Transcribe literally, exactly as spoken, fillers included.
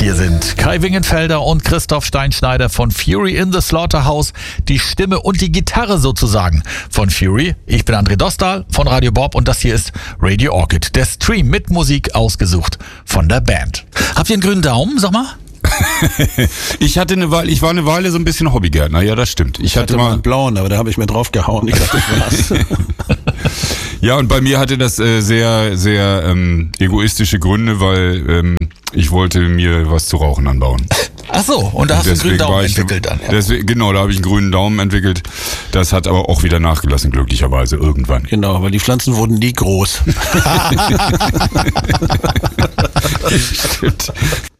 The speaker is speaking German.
Hier sind Kai Wingenfelder und Christoph Steinschneider von Fury in the Slaughterhouse, die Stimme und die Gitarre sozusagen von Fury. Ich bin André Dostal von Radio Bob und das hier ist Radio Orchid, der Stream mit Musik ausgesucht von der Band. Habt ihr einen grünen Daumen, sag mal? ich hatte eine Weile, ich war eine Weile so ein bisschen Hobbygärtner, ja, das stimmt. Ich, ich hatte, hatte mal einen blauen, aber da habe ich mir drauf gehauen. Ich dachte, das war's. Ja, und bei mir hatte das äh, sehr, sehr ähm, egoistische Gründe, weil ähm, ich wollte mir was zu rauchen anbauen. Ach so, und da hast du einen grünen Daumen ich, entwickelt dann. Ja. Deswegen, genau, da habe ich einen grünen Daumen entwickelt. Das hat aber auch wieder nachgelassen, glücklicherweise, irgendwann. Genau, weil die Pflanzen wurden nie groß. Stimmt.